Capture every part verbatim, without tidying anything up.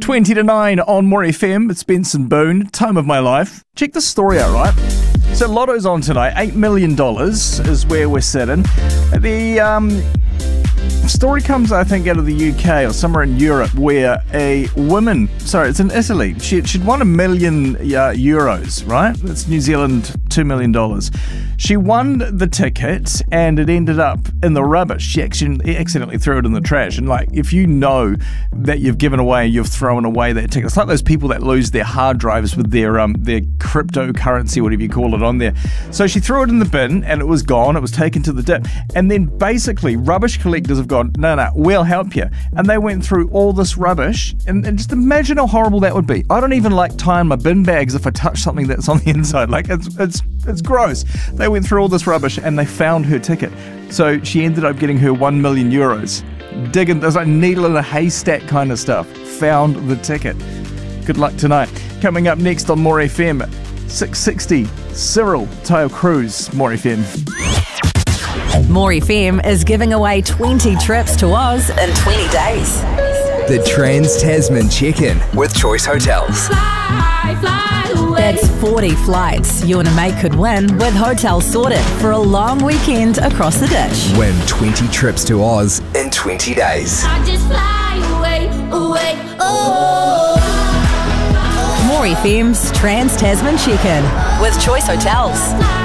twenty to nine on More F M. It's Benson Boone, time of my life. Check this story out, right? So Lotto's on tonight. eight million dollars is where we're sitting. The um, story comes, I think, out of the U K or somewhere in Europe where a woman, sorry, it's in Italy. She, she'd won a million uh, euros, right? That's New Zealand two million dollars. She won the ticket and it ended up in the rubbish. She actually accidentally threw it in the trash. And like, if you know that you've given away, you've thrown away that ticket. It's like those people that lose their hard drives with their um their cryptocurrency, whatever you call it, on there. So she threw it in the bin and it was gone. It was taken to the dip. And then basically rubbish collectors have gone, no, no, we'll help you. And they went through all this rubbish. And, and just imagine how horrible that would be. I don't even like tying my bin bags if I touch something that's on the inside. Like, it's it's it's gross. They went through all this rubbish and they found her ticket. So she ended up getting her one million euros. Digging, there's like needle in a haystack kind of stuff. Found the ticket. Good luck tonight. Coming up next on More F M, six sixty, Cyril Tayo Cruz, More F M. More F M is giving away twenty trips to Oz in twenty days. The Trans-Tasman Check-In with Choice Hotels. Fly, fly away. That's forty flights you and a mate could win with hotels sorted for a long weekend across the ditch. Win twenty trips to Oz in twenty days. I just fly away, away, oh. More F M's Trans-Tasman Check-In with Choice Hotels.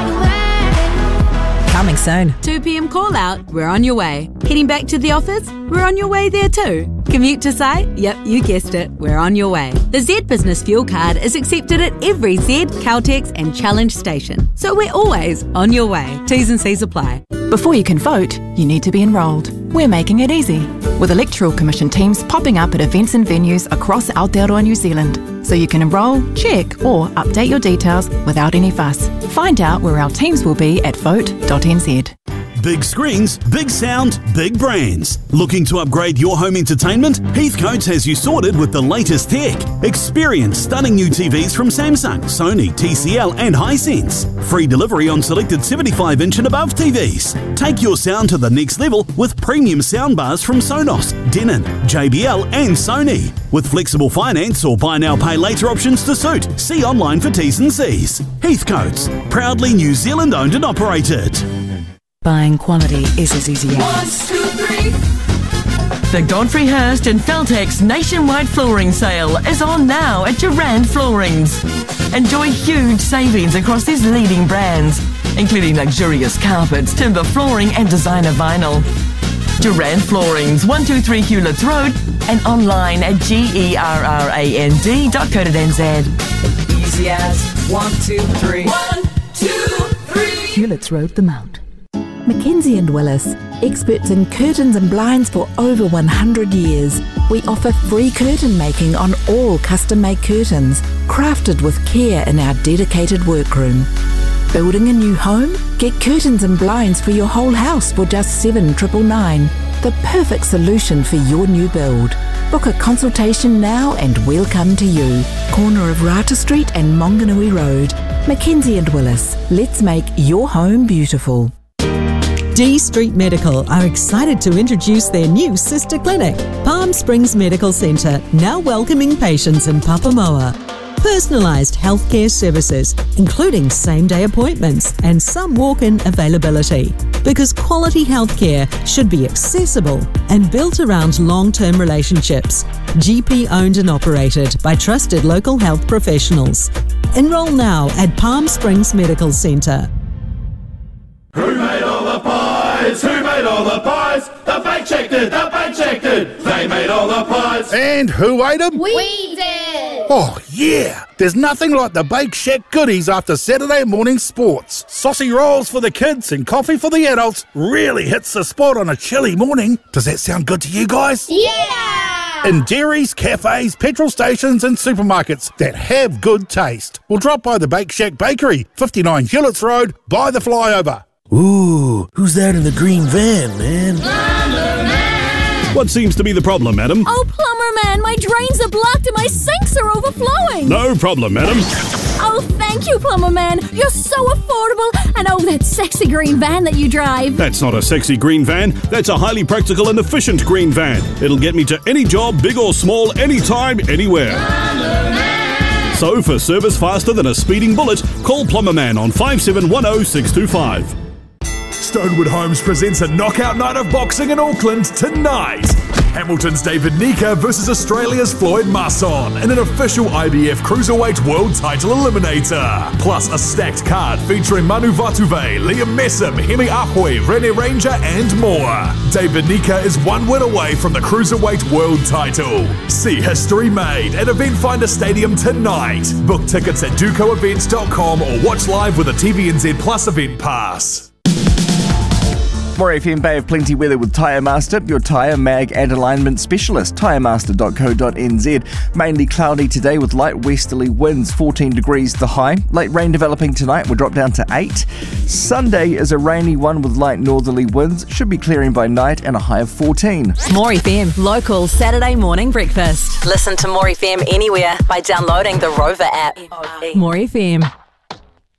Coming soon. two p.m. call out, we're on your way. Heading back to the office, we're on your way there too. Commute to site? Yep, you guessed it, we're on your way. The Z Business Fuel Card is accepted at every Z, Caltex and Challenge station. So we're always on your way. T's and C's apply. Before you can vote, you need to be enrolled. We're making it easy, with Electoral Commission teams popping up at events and venues across Aotearoa, New Zealand, so you can enrol, check or update your details without any fuss. Find out where our teams will be at vote dot n z. Big screens, big sound, big brands. Looking to upgrade your home entertainment? Heathcote's has you sorted with the latest tech. Experience stunning new T Vs from Samsung, Sony, T C L and Hisense. Free delivery on selected seventy-five inch and above T Vs. Take your sound to the next level with premium soundbars from Sonos, Denon, J B L and Sony. With flexible finance or buy now pay later options to suit. See online for T's and C's. Heathcote's, proudly New Zealand owned and operated. Buying quality is as easy One, as... two, three. The Godfrey Hirst and Feltex nationwide flooring sale is on now at Durand Floorings. Enjoy huge savings across these leading brands, including luxurious carpets, timber flooring and designer vinyl. Durand Floorings, one two three Hewletts Road and online at gerrand dot co dot n z. Easy as one, two, three. One, two, three. Hewletts Road, the Mount. Mackenzie and Willis, experts in curtains and blinds for over one hundred years. We offer free curtain making on all custom-made curtains, crafted with care in our dedicated workroom. Building a new home? Get curtains and blinds for your whole house for just seven thousand nine hundred ninety-nine. The perfect solution for your new build. Book a consultation now and we'll come to you. Corner of Rata Street and Monganui Road. Mackenzie and Willis, let's make your home beautiful. D Street Medical are excited to introduce their new sister clinic, Palm Springs Medical Centre, now welcoming patients in Papamoa. Personalised healthcare services, including same-day appointments and some walk-in availability. Because quality healthcare should be accessible and built around long-term relationships. G P owned and operated by trusted local health professionals. Enrol now at Palm Springs Medical Centre. Who made all the pies? Who made all the pies? The Bake Shack did, the Bake Shack did. They made all the pies. And who ate them? We did. Oh, yeah. There's nothing like the Bake Shack goodies after Saturday morning sports. Saucy rolls for the kids and coffee for the adults really hits the spot on a chilly morning. Does that sound good to you guys? Yeah! In dairies, cafes, petrol stations and supermarkets that have good taste. We'll drop by the Bake Shack Bakery, fifty-nine Hewletts Road, by the flyover. Ooh, who's that in the green van, man? I'm the man. What seems to be the problem, madam? Oh, plumber man, my drains are blocked and my sinks are overflowing. No problem, madam. Oh, thank you, plumber man. You're so affordable. And oh, that sexy green van that you drive. That's not a sexy green van. That's a highly practical and efficient green van. It'll get me to any job, big or small, anytime, anywhere. So, for service faster than a speeding bullet, call Plumber Man on five seven one zero six two five. Stonewood Homes presents a knockout night of boxing in Auckland tonight. Hamilton's David Nika versus Australia's Floyd Masson in an official I B F Cruiserweight World Title Eliminator. Plus a stacked card featuring Manu Vatuvei, Liam Messam, Hemi Ahoy, Rene Ranger and more. David Nika is one win away from the Cruiserweight World Title. See history made at Event Finder Stadium tonight. Book tickets at duco events dot com or watch live with a T V N Z Plus event pass. More F M Bay of Plenty weather with Tyre Master, your tyre, mag and alignment specialist. tyre master dot co dot n z. Mainly cloudy today with light westerly winds, fourteen degrees the high. Late rain developing tonight will drop down to eight. Sunday is a rainy one with light northerly winds. Should be clearing by night and a high of fourteen. More F M, local Saturday morning breakfast. Listen to More F M anywhere by downloading the Rover app. More F M.